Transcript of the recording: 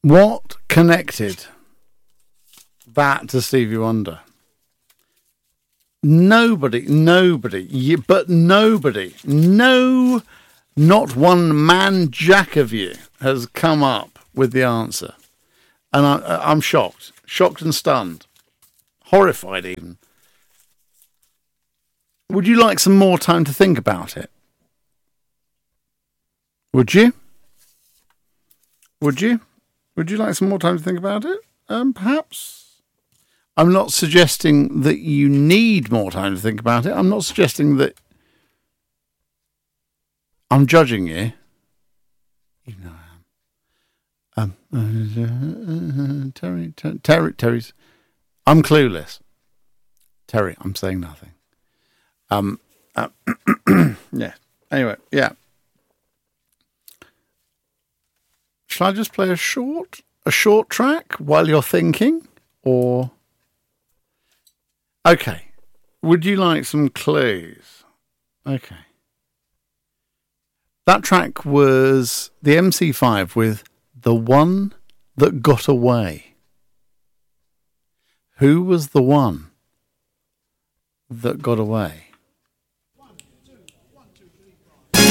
What connected that to Stevie Wonder? Nobody, no, not one man jack of you has come up with the answer. And I'm shocked and stunned, horrified even. Would you like some more time to think about it? Would you? Would you like some more time to think about it? Perhaps. I'm not suggesting that you need more time to think about it. I'm not suggesting that I'm judging you. Even though I am. Terry's. I'm clueless. Terry, I'm saying nothing. Yeah. Anyway, yeah. Shall I just play a short track while you're thinking, or? Okay. Would you like some clues? Okay. That track was the MC5 with The One That Got Away. Who was the one that got away?